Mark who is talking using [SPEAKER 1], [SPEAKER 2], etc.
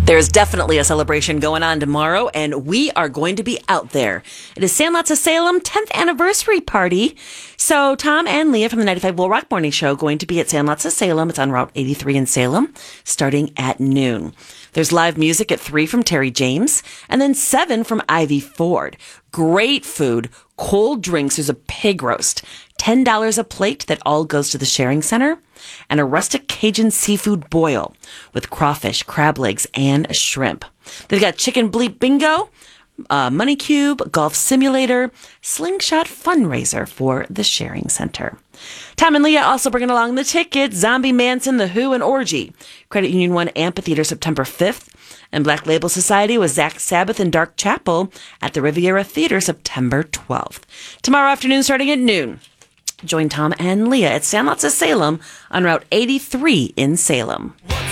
[SPEAKER 1] There's definitely a celebration going on tomorrow, and we are going to be out there. It is Sandlots of Salem 10th anniversary party. So Tom and Leah from the 95 Will Rock Morning Show going to be at Sandlots of Salem. It's on Route 83 in Salem, starting at noon. There's live music at 3 from Terry James, and then 7 from Ivy Ford. Great food, cold drinks. There's a pig roast, $10 a plate that all goes to the Sharing Center, and a rustic Cajun seafood boil with crawfish, crab legs, and a shrimp. They've got chicken bleep bingo, money cube, golf simulator, slingshot fundraiser for the Sharing Center. Tom and Leah also bringing along the tickets, Zombie Manson, The Who, and Orgy. Credit Union 1 Amphitheater September 5th, and Black Label Society with Zach Sabbath and Dark Chapel at the Riviera Theater September 12th. Tomorrow afternoon starting at noon. Join Tom and Leah at Sandlots of Salem on Route 83 in Salem.